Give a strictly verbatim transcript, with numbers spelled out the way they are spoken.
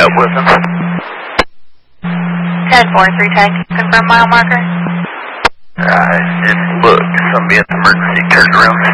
up with him. ten four three tag, confirm mile marker. Alright, just look, somebody at the emergency turned around